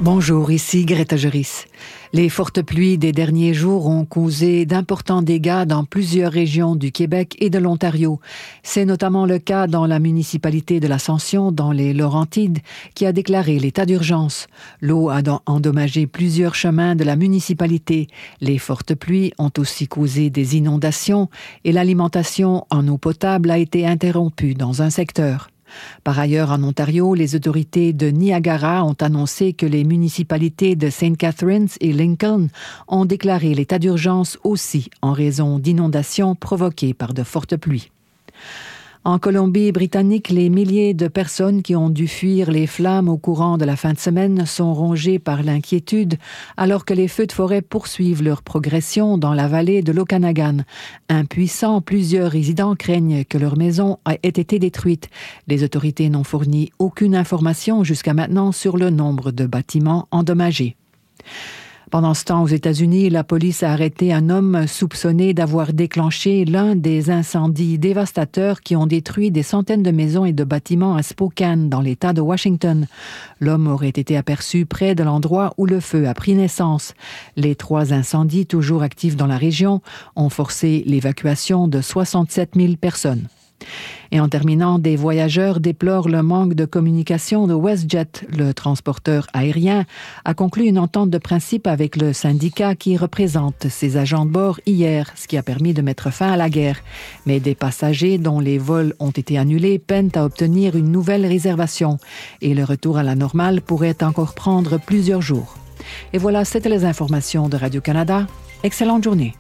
Bonjour, ici Greta Juris. Les fortes pluies des derniers jours ont causé d'importants dégâts dans plusieurs régions du Québec et de l'Ontario. C'est notamment le cas dans la municipalité de l'Ascension, dans les Laurentides, qui a déclaré l'état d'urgence. L'eau a endommagé plusieurs chemins de la municipalité. Les fortes pluies ont aussi causé des inondations et l'alimentation en eau potable a été interrompue dans un secteur. Par ailleurs, en Ontario, les autorités de Niagara ont annoncé que les municipalités de St. Catharines et Lincoln ont déclaré l'état d'urgence aussi en raison d'inondations provoquées par de fortes pluies. En Colombie-Britannique, les milliers de personnes qui ont dû fuir les flammes au courant de la fin de semaine sont rongées par l'inquiétude alors que les feux de forêt poursuivent leur progression dans la vallée de l'Okanagan. Impuissants, plusieurs résidents craignent que leur maison ait été détruite. Les autorités n'ont fourni aucune information jusqu'à maintenant sur le nombre de bâtiments endommagés. Pendant ce temps, aux États-Unis, la police a arrêté un homme soupçonné d'avoir déclenché l'un des incendies dévastateurs qui ont détruit des centaines de maisons et de bâtiments à Spokane, dans l'État de Washington. L'homme aurait été aperçu près de l'endroit où le feu a pris naissance. Les 3 incendies, toujours actifs dans la région, ont forcé l'évacuation de 67 000 personnes. Et en terminant, des voyageurs déplorent le manque de communication de WestJet. Le transporteur aérien a conclu une entente de principe avec le syndicat qui représente ses agents de bord hier, ce qui a permis de mettre fin à la guerre. Mais des passagers dont les vols ont été annulés peinent à obtenir une nouvelle réservation. Et le retour à la normale pourrait encore prendre plusieurs jours. Et voilà, c'était les informations de Radio-Canada. Excellente journée.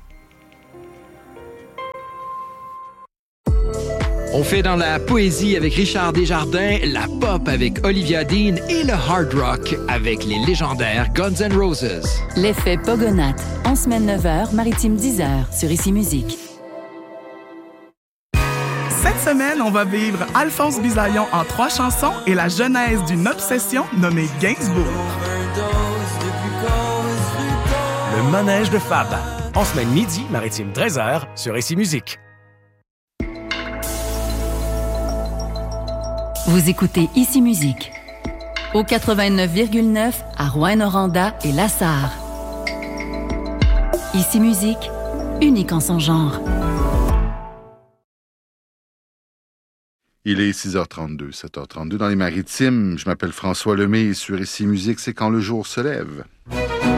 On fait dans la poésie avec Richard Desjardins, la pop avec Olivia Dean et le hard rock avec les légendaires Guns N' Roses. L'effet Pogonath, en semaine 9h, maritime 10h, sur Ici Musique. Cette semaine, on va vivre Alphonse Bisaillon en 3 chansons et la genèse d'une obsession nommée Gainsbourg. Le manège de Fab, en semaine midi, maritime 13h, sur Ici Musique. Vous écoutez Ici Musique, au 89,9 à Rouyn-Noranda et Lassar. Ici Musique, unique en son genre. Il est 6h32, 7h32 dans les Maritimes. Je m'appelle François Lemay et sur Ici Musique, c'est quand le jour se lève.